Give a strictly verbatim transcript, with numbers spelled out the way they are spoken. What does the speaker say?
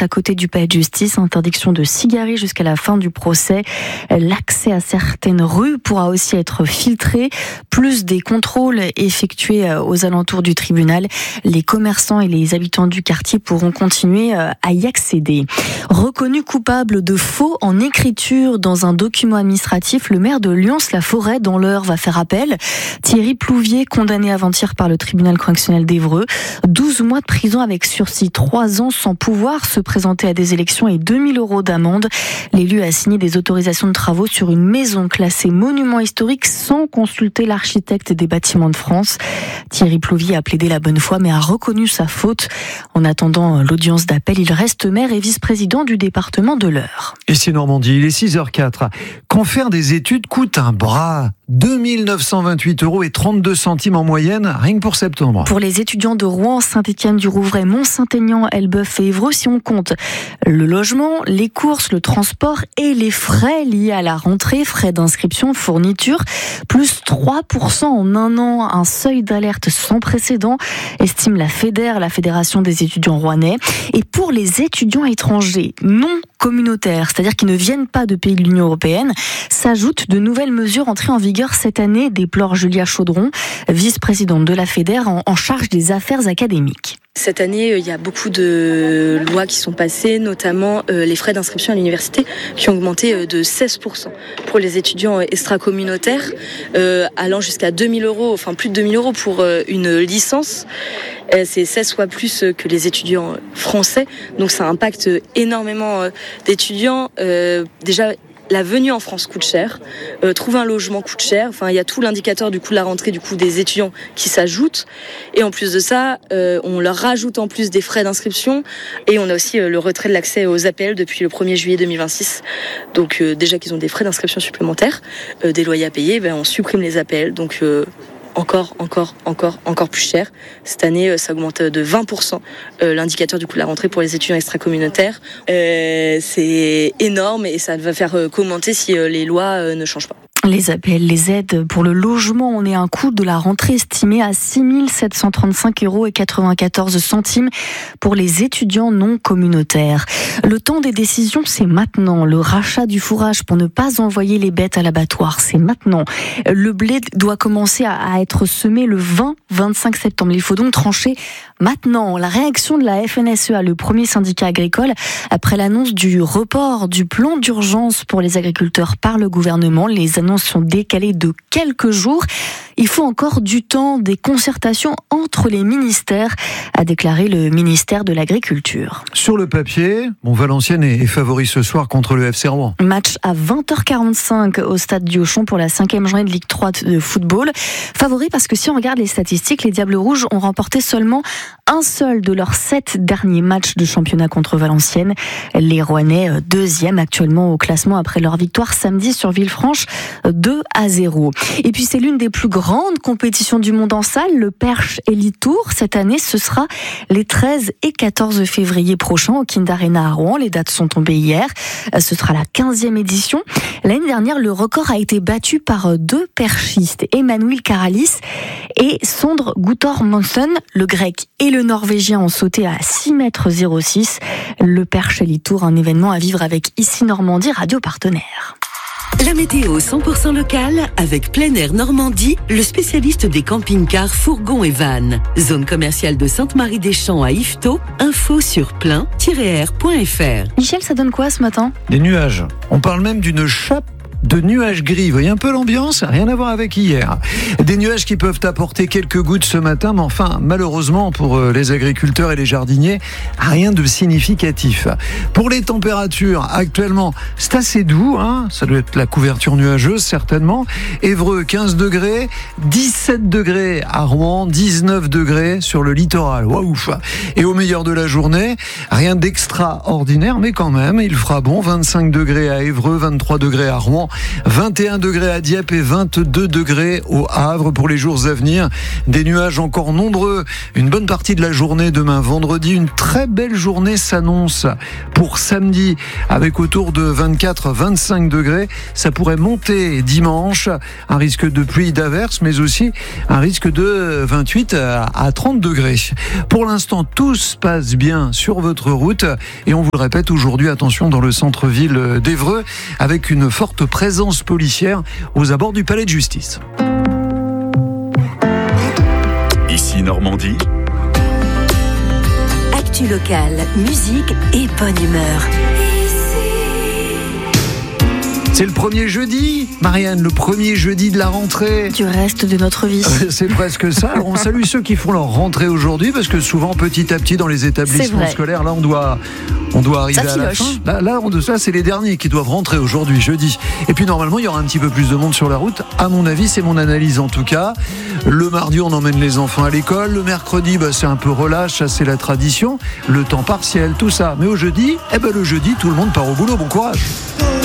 à côté du palais de justice. Interdiction de cigarettes jusqu'à la fin du procès. L'accès à certaines rues pourra aussi être filtré. Plus des contrôles effectués aux alentours du tribunal. Les commerçants et les habitants du quartier pourront continuer à y accéder. Reconnu coupable de faux en écriture dans un document administratif, le maire de Lyons-la-Forêt dans l'Eure va faire appel. Thierry Plouvier, condamné avant-hier par le tribunal correctionnel d'Évreux. douze mois de prison avec sursis, trois ans sans pouvoir se présenter à des élections et deux mille euros d'amende. L'élu a signé des autorisations de travaux sur une maison classée monument historique sans consulter l'architecte des bâtiments de France. Thierry Plouvier a plaidé la bonne foi mais a reconnu sa faute. En attendant l'audience d'appel, il reste maire et vice-président du département de l'Eure. Ici Normandie, il est six heures quatre. Quand faire des études coûte un bras, deux mille neuf cent vingt-huit euros et trente-deux centimes en moyenne, rien que pour septembre. Pour les étudiants de Rouen, Saint-Étienne-du-Rouvray, Mont-Saint-Aignan, Elbeuf et Évreux, si on compte le logement, les courses, le transport et les frais liés à la rentrée, frais d'inscription, fourniture, plus trois pour cent en un an, un seuil d'alerte sans précédent, estime la FEDER, la Fédération des étudiants rouennais. Et pour les étudiants étrangers non communautaires, c'est-à-dire qui ne viennent pas de pays de l'Union européenne, s'ajoutent de nouvelles mesures entrées en vigueur cette année, déplore Julia Chaudron, vice-présidente de la FEDER en, en charge des affaires académiques. Cette année, il y a beaucoup de lois qui sont passées, notamment euh, les frais d'inscription à l'université qui ont augmenté euh, de seize pour cent pour les étudiants extra-communautaires, euh, allant jusqu'à deux mille euros, enfin plus de deux mille euros pour euh, une licence. Euh, c'est seize fois plus que les étudiants français, donc ça impacte énormément euh, d'étudiants. Euh, déjà, la venue en France coûte cher, euh, trouver un logement coûte cher, enfin il y a tout l'indicateur du coût de la rentrée du coût des étudiants qui s'ajoute, et en plus de ça, euh, on leur rajoute en plus des frais d'inscription, et on a aussi euh, le retrait de l'accès aux A P L depuis le premier juillet deux mille vingt-six, donc euh, déjà qu'ils ont des frais d'inscription supplémentaires, euh, des loyers à payer, ben, on supprime les A P L, donc euh, encore, encore, encore, encore plus cher. Cette année, ça augmente de vingt pour cent euh, l'indicateur du coût de la rentrée pour les étudiants extra-communautaires. Euh, c'est énorme et ça va faire euh, qu'augmenter si euh, les lois euh, ne changent pas. Les A P L, les aides pour le logement, on est à un coût de la rentrée estimé à six mille sept cent trente-cinq euros et quatre-vingt-quatorze centimes pour les étudiants non communautaires. Le temps des décisions, c'est maintenant. Le rachat du fourrage pour ne pas envoyer les bêtes à l'abattoir, c'est maintenant. Le blé doit commencer à être semé le vingt vingt-cinq septembre. Il faut donc trancher maintenant. La réaction de la F N S E A, le premier syndicat agricole, après l'annonce du report du plan d'urgence pour les agriculteurs par le gouvernement, les annonces sont décalées de quelques jours. Il faut encore du temps, des concertations entre les ministères, a déclaré le ministère de l'Agriculture. Sur le papier, bon, Valenciennes est favori ce soir contre le F C Rouen. Match à vingt heures quarante-cinq au stade du Auchan pour la cinquième journée de Ligue trois de football. Favori parce que si on regarde les statistiques, les Diables Rouges ont remporté seulement un seul de leurs sept derniers matchs de championnat contre Valenciennes. Les Rouennais, deuxième actuellement au classement après leur victoire samedi sur Villefranche, deux à zéro. Et puis c'est l'une des plus grandes compétitions du monde en salle, le Perche Elite Tour. Cette année, ce sera les treize et quatorze février prochains au Kind Arena à Rouen. Les dates sont tombées hier. Ce sera la quinzième édition. L'année dernière, le record a été battu par deux perchistes, Emmanuel Karalis et Sondre Guttormsson. Le grec et le norvégien ont sauté à six mètres zéro six. Le Perche Elite Tour, un événement à vivre avec Ici Normandie, radio partenaire. La météo cent pour cent locale avec Plein Air Normandie, le spécialiste des camping-cars, fourgons et vannes. Zone commerciale de Sainte-Marie-des-Champs à Yvetot. Info sur plein tiret air point f r. Michel, ça donne quoi ce matin ? Des nuages. On parle même d'une chape de nuages gris. Vous voyez un peu l'ambiance ? Rien à voir avec hier. Des nuages qui peuvent apporter quelques gouttes ce matin, mais enfin, malheureusement pour les agriculteurs et les jardiniers, rien de significatif. Pour les températures, actuellement, c'est assez doux, hein, ça doit être la couverture nuageuse, certainement. Évreux, quinze degrés, dix-sept degrés à Rouen, dix-neuf degrés sur le littoral. Waouh! Et au meilleur de la journée, rien d'extraordinaire, mais quand même, il fera bon, vingt-cinq degrés à Évreux, vingt-trois degrés à Rouen, vingt et un degrés à Dieppe et vingt-deux degrés au Havre pour les jours à venir. Des nuages encore nombreux, une bonne partie de la journée demain vendredi. Une très belle journée s'annonce pour samedi avec autour de vingt-quatre à vingt-cinq degrés. Ça pourrait monter dimanche, un risque de pluie et d'averse, mais aussi un risque de vingt-huit à trente degrés. Pour l'instant, tout se passe bien sur votre route et on vous le répète aujourd'hui, attention dans le centre-ville d'Évreux avec une forte présence policière aux abords du palais de justice. Ici Normandie. Actu locale, musique et bonne humeur. C'est le premier jeudi, Marianne, le premier jeudi de la rentrée. Du reste de notre vie. C'est presque ça. Alors on salue ceux qui font leur rentrée aujourd'hui parce que souvent, petit à petit, dans les établissements scolaires, là, on doit, on doit arriver à la fin. Là, là on, ça, c'est les derniers qui doivent rentrer aujourd'hui, jeudi. Et puis, normalement, il y aura un petit peu plus de monde sur la route. À mon avis, c'est mon analyse en tout cas. Le mardi, on emmène les enfants à l'école. Le mercredi, bah, c'est un peu relâche, ça, c'est la tradition. Le temps partiel, tout ça. Mais au jeudi, eh ben, le jeudi, tout le monde part au boulot. Bon courage.